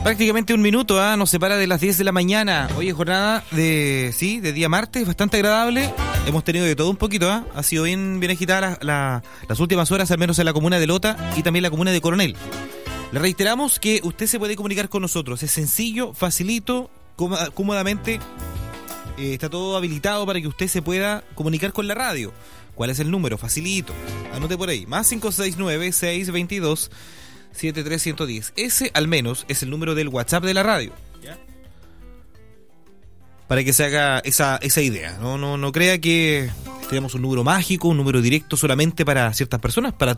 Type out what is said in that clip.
Prácticamente un minuto, nos separa de las 10 de la mañana. Hoy es jornada de día martes, bastante agradable. Hemos tenido de todo un poquito, ha sido bien agitada las últimas horas, al menos en la comuna de Lota y también la comuna de Coronel. Le reiteramos que usted se puede comunicar con nosotros. Es sencillo, facilito, cómodamente. Está todo habilitado para que usted se pueda comunicar con la radio. ¿Cuál es el número? Facilito. Anote por ahí. Más 569-622-73110. Ese, al menos, es el número del WhatsApp de la radio. ¿Ya? Para que se haga esa idea. No crea que tenemos un número mágico, un número directo solamente para ciertas personas. Para